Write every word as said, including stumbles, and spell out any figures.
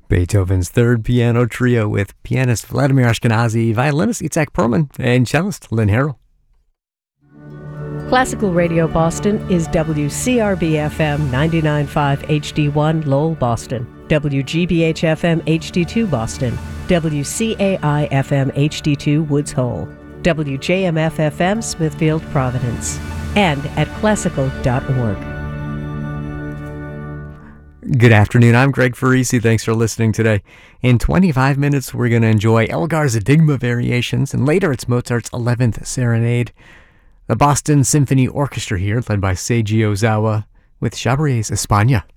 Beethoven's Third Piano Trio with pianist Vladimir Ashkenazy, violinist Itzhak Perlman, and cellist Lynn Harrell. Classical Radio Boston is W C R B F M ninety-nine point five H D one Lowell, Boston, W G B H F M H D two Boston, W C A I F M H D two Woods Hole, W J M F F M Smithfield, Providence, and at classical dot org. Good afternoon, I'm Greg Farisi. Thanks for listening today. In twenty-five minutes, we're going to enjoy Elgar's Enigma Variations, and later it's Mozart's eleventh Serenade. The Boston Symphony Orchestra here, led by Seiji Ozawa, with Chabrier's España.